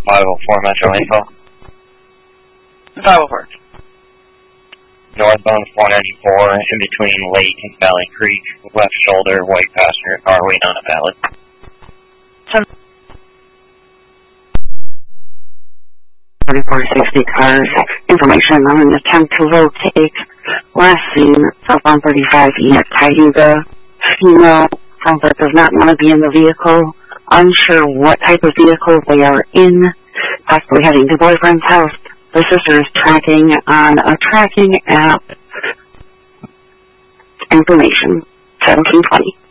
504 Metro Info. 504. Northbound 494, in between Lake and Valley Creek, left shoulder, white passenger car waiting on a pallet. 3460 cars. Information on an attempt to locate. Last seen, southbound 35 East Cayuga. Female, sounds like does not want to be in the vehicle. Unsure what type of vehicle they are in. Possibly heading to boyfriend's house. The sister is tracking on a tracking app. Information, 1720.